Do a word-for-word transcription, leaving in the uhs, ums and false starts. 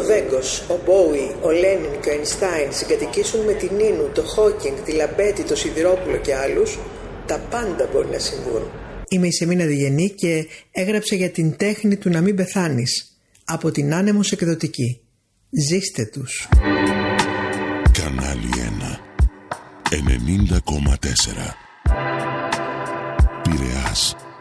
Βέγκος, ο Μπόουι, ο Λένιν και ο Αϊνστάιν συγκατοικήσουν με την Νίνου, το Χόκινγκ, τη Λαμπέτη, το Σιδηρόπουλο και άλλους, τα πάντα μπορεί να συμβούν. Είμαι η Σεμίνα Διγενή και έγραψα για την τέχνη του να μην πεθάνεις από την Άνεμος Εκδοτική. Ζήστε τους. Κανάλι ένα ενενήντα κόμμα τέσσερα Πειραιάς.